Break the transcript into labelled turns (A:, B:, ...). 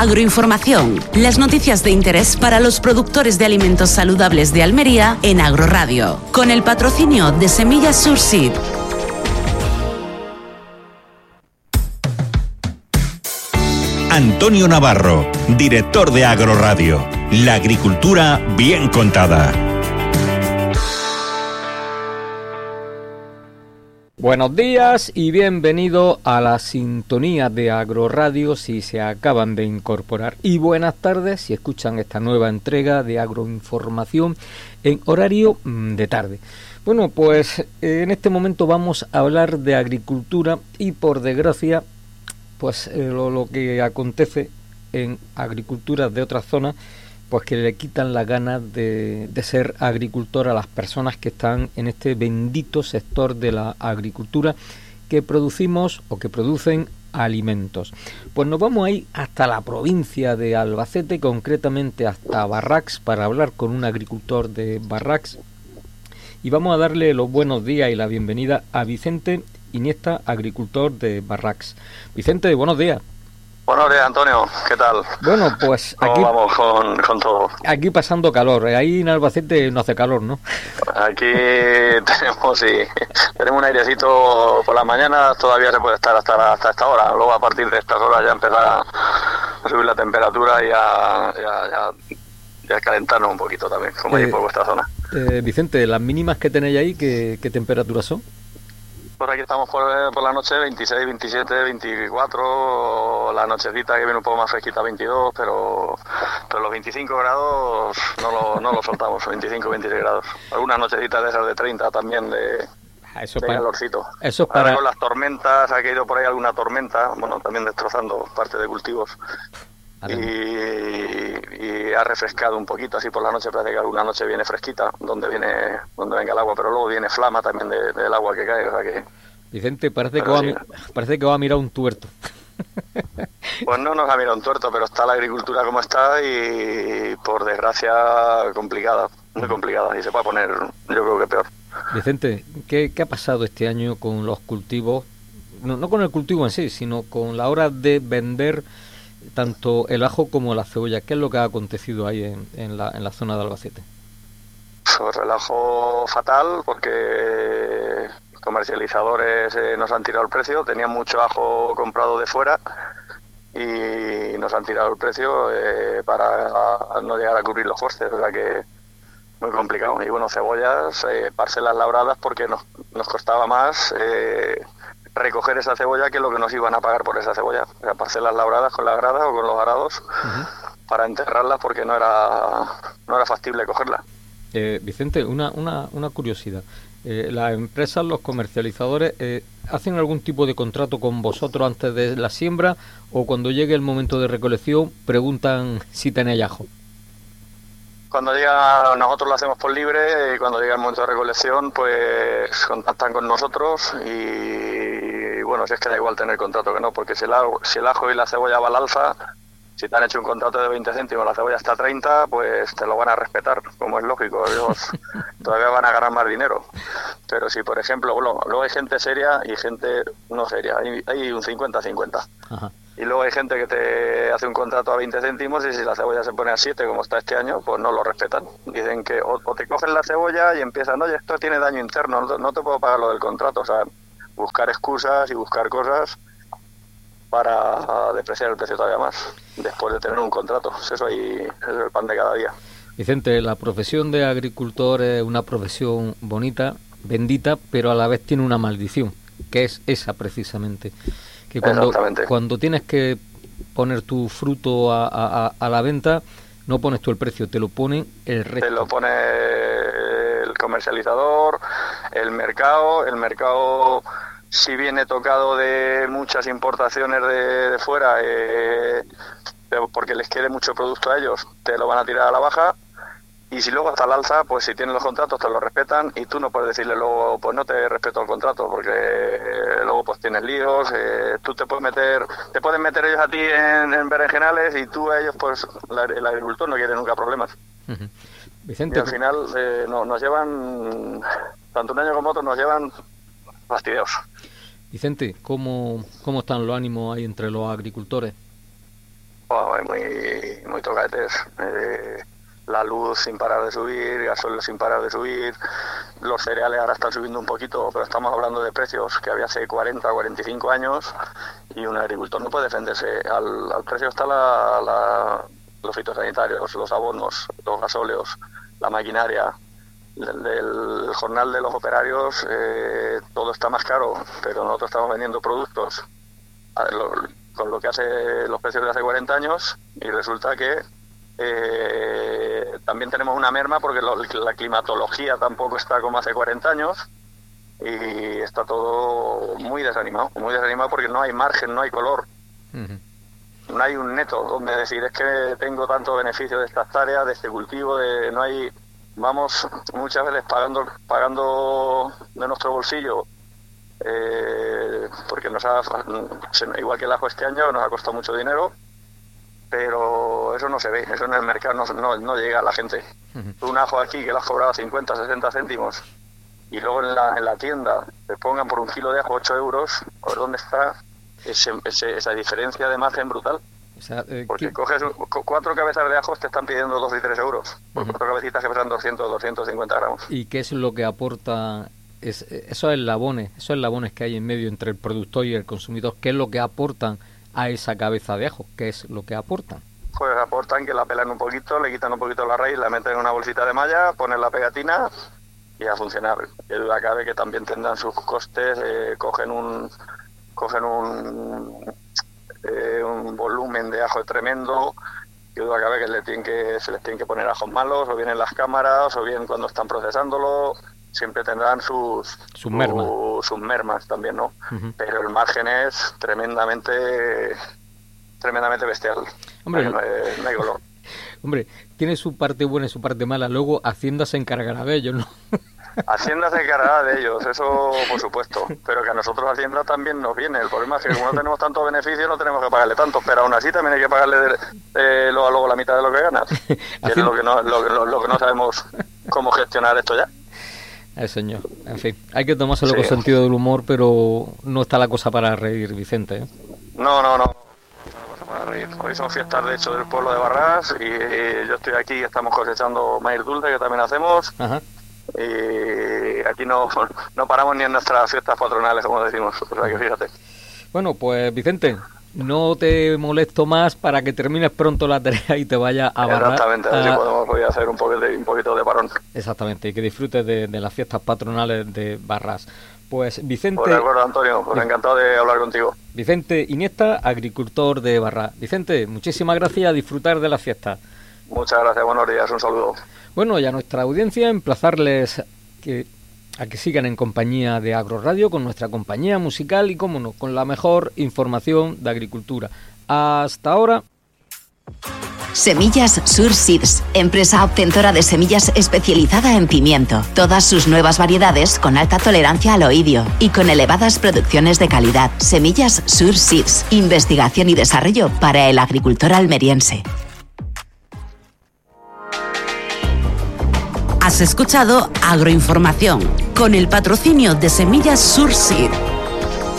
A: Agroinformación, las noticias de interés para los productores de alimentos saludables de Almería en Agroradio, con el patrocinio de Semillas Surseed.
B: Antonio Navarro, director de Agroradio. La agricultura bien contada.
C: Buenos días y bienvenido a la sintonía de Agroradio si se acaban de incorporar. Y buenas tardes si escuchan esta nueva entrega de Agroinformación en horario de tarde. Bueno, pues en este momento vamos a hablar de agricultura y por desgracia, pues lo que acontece en agriculturas de otras zonas, pues que le quitan las ganas de ser agricultor a las personas que están en este bendito sector de la agricultura que producimos o que producen alimentos. Pues nos vamos a ir hasta la provincia de Albacete, concretamente hasta Barracs, para hablar con un agricultor de Barracs y vamos a darle los buenos días y la bienvenida a Vicente Iniesta, agricultor de Barracs. Vicente, buenos días.
D: Buenos días, Antonio, ¿qué tal?
C: Bueno, pues aquí
D: vamos con todo.
C: Aquí pasando calor, ahí en Albacete no hace calor, ¿no?
D: Aquí tenemos un airecito por las mañanas, todavía se puede estar hasta esta hora, luego a partir de estas horas ya empezará a subir la temperatura y a calentarnos un poquito también, como ahí por vuestra zona.
C: Vicente, las mínimas que tenéis ahí, ¿qué temperaturas son?
D: Por aquí estamos por la noche 26, 27, 24, la nochecita que viene un poco más fresquita 22, pero los 25 grados no lo soltamos, 25, 26 grados. Algunas nochecitas de esas de 30 también de calorcito.
C: Eso es para...
D: Ahora con las tormentas, ha caído por ahí alguna tormenta, bueno, también destrozando parte de cultivos. Y ha refrescado un poquito, así por la noche parece que alguna noche viene fresquita, donde venga el agua, pero luego viene flama también del agua que cae, o sea que...
C: Vicente, parece que va a mirar un tuerto.
D: Pues no nos ha mirado un tuerto, pero está la agricultura como está y por desgracia complicada, muy complicada, y se va a poner, yo creo que peor.
C: Vicente, ¿qué ha pasado este año con los cultivos? No con el cultivo en sí, sino con la hora de vender tanto el ajo como la cebolla. ¿Qué es lo que ha acontecido ahí en la zona de Albacete?
D: Pues el ajo fatal, porque comercializadores nos han tirado el precio, tenían mucho ajo comprado de fuera y nos han tirado el precio para no llegar a cubrir los costes, o sea que muy complicado. Y bueno, cebollas, parcelas labradas, porque nos costaba más recoger esa cebolla que lo que nos iban a pagar por esa cebolla. O sea, parcelas labradas con la grada o con los arados para enterrarlas, porque no era factible cogerla.
C: Vicente, una curiosidad. ¿Las empresas, los comercializadores, hacen algún tipo de contrato con vosotros antes de la siembra o cuando llegue el momento de recolección preguntan si tenéis ajo?
D: Cuando nosotros lo hacemos por libre y cuando llega el momento de recolección, pues contactan con nosotros y bueno, si es que da igual tener contrato que no, porque si el ajo y la cebolla va al alza, si te han hecho un contrato de 20 céntimos, la cebolla está a 30, pues te lo van a respetar, como es lógico, ellos todavía van a ganar más dinero. Pero si, por ejemplo, luego hay gente seria y gente no seria, hay un 50-50. Ajá. Y luego hay gente que te hace un contrato a 20 céntimos y si la cebolla se pone a 7, como está este año, pues no lo respetan. Dicen que o te cogen la cebolla y empiezan, oye, esto tiene daño interno, no te puedo pagar lo del contrato. O sea, buscar excusas y buscar cosas para depreciar el precio todavía más, después de tener un contrato. Eso es el pan de cada día.
C: Vicente, la profesión de agricultor es una profesión bonita, bendita, pero a la vez tiene una maldición, que es esa precisamente. Que cuando tienes que poner tu fruto a la venta, no pones tú el precio, te lo pone el resto.
D: Te lo pone el comercializador, el mercado si viene tocado de muchas importaciones de fuera, porque les quede mucho producto a ellos, te lo van a tirar a la baja. Y si luego hasta el alza, pues si tienen los contratos te lo respetan y tú no puedes decirle luego, pues no te respeto el contrato, porque luego pues tienes líos, tú te pueden meter ellos a ti en berenjenales y tú a ellos, pues el agricultor no quiere nunca problemas.
C: Uh-huh. Vicente,
D: y al final nos llevan, tanto un año como otro, nos llevan fastidiados.
C: Vicente, ¿cómo están los ánimos ahí entre los agricultores?
D: Oh, muy tocates. La luz sin parar de subir, gasoil sin parar de subir, los cereales ahora están subiendo un poquito, pero estamos hablando de precios que había hace 40 o 45 años y un agricultor no puede defenderse. Al precio está los fitosanitarios, los abonos, los gasóleos, la maquinaria. Del jornal de los operarios todo está más caro, pero nosotros estamos vendiendo productos con lo que hace los precios de hace 40 años y resulta que también tenemos una merma porque la climatología tampoco está como hace 40 años y está todo muy desanimado porque no hay margen, no hay color. Uh-huh. No hay un neto donde decir es que tengo tanto beneficio de esta hectárea, de este cultivo, no hay... Vamos muchas veces pagando de nuestro bolsillo porque igual que el ajo este año nos ha costado mucho dinero, pero eso no se ve, eso en el mercado no llega a la gente. Uh-huh. Un ajo aquí que lo has cobrado 50, 60 céntimos y luego en la tienda te pongan por un kilo de ajo 8 euros, a ver dónde está esa diferencia de margen brutal. O sea, porque coges 4 cabezas de ajos te están pidiendo 2 y 3 euros por 4 cabecitas que pesan 200, 250 gramos.
C: ¿Y qué es lo que aporta esos eslabones que hay en medio entre el productor y el consumidor? ¿Qué es lo que aportan a esa cabeza de ajo? ¿Qué es lo que aportan?
D: Pues aportan que la pelan un poquito, le quitan un poquito la raíz, la meten en una bolsita de malla, ponen la pegatina y a funcionar. Que duda cabe que también tendrán sus costes, cogen un volumen de ajo tremendo, que duda cabe que se les tienen que poner ajos malos, o bien en las cámaras, o bien cuando están procesándolo, siempre tendrán sus mermas también, ¿no? Uh-huh. Pero el margen es tremendamente bestial. Hombre, no hay color.
C: Hombre, tiene su parte buena y su parte mala, luego Hacienda se encargará de ellos, ¿no?
D: Hacienda se encargará de ellos, eso por supuesto, pero que a nosotros Hacienda también nos viene. El problema es que como no tenemos tanto beneficio no tenemos que pagarle tanto, pero aún así también hay que pagarle luego la mitad de lo que ganas. Que es lo que no sabemos cómo gestionar esto ya.
C: Señor, en fin, hay que tomárselo con sentido del humor, pero no está la cosa para reír, Vicente, ¿eh?
D: No. Para reír. Hoy son fiestas de hecho del pueblo de Barrás y yo estoy aquí, estamos cosechando maíz dulce que también hacemos. Ajá. Y aquí no paramos ni en nuestras fiestas patronales, como decimos, o sea que fíjate.
C: Bueno, pues Vicente, no te molesto más para que termines pronto la tarea y te vayas a Barrás.
D: Exactamente, a ver si podemos hacer un poquito de parón.
C: Exactamente, y que disfrutes de las fiestas patronales de Barrás. Pues Vicente...
D: Pues de acuerdo, Antonio, pues encantado de hablar contigo.
C: Vicente Iniesta, agricultor de Barrás. Vicente, muchísimas gracias, a disfrutar de la fiesta.
D: Muchas gracias, buenos días, un saludo.
C: Bueno, y a nuestra audiencia emplazarles a que sigan en compañía de Agroradio con nuestra compañía musical y, cómo no, con la mejor información de agricultura. Hasta ahora.
E: Semillas Sur Seeds, empresa obtentora de semillas especializada en pimiento. Todas sus nuevas variedades con alta tolerancia al oidio y con elevadas producciones de calidad. Semillas Sur Seeds, investigación y desarrollo para el agricultor almeriense.
A: Has escuchado Agroinformación con el patrocinio de Semillas Sur Seed.